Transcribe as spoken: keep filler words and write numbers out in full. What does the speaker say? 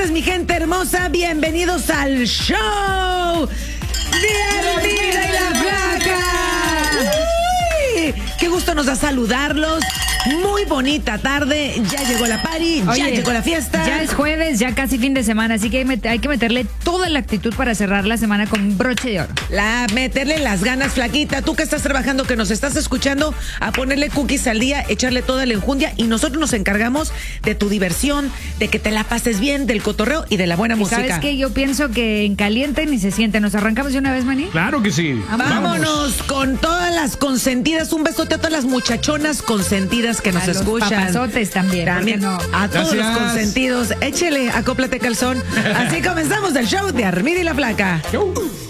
tardes, mi gente hermosa. Bienvenidos al show de Armida y la Flaca. ¡Uy! Qué gusto nos da saludarlos. Muy bonita tarde, ya llegó la party, Oye, ya llegó la fiesta. Ya es jueves, ya casi fin de semana, así que hay que meterle toda la actitud para cerrar la semana con broche de oro. La, meterle las ganas, flaquita. Tú que estás trabajando, que nos estás escuchando, a ponerle cookies al día, echarle toda la enjundia y nosotros nos encargamos de tu diversión, de que te la pases bien, del cotorreo y de la buena ¿Y música. sabes qué? Yo pienso que en caliente ni se siente. ¿Nos arrancamos de una vez, Manny? Claro que sí. Vámonos, Vámonos con todas las consentidas. Un besote a todas las muchachonas consentidas que nos a escuchan. Los papazotes también. También no? a todos Gracias. los consentidos. Échele, acóplate calzón. Así comenzamos el show de Armida y la Flaca. Yo.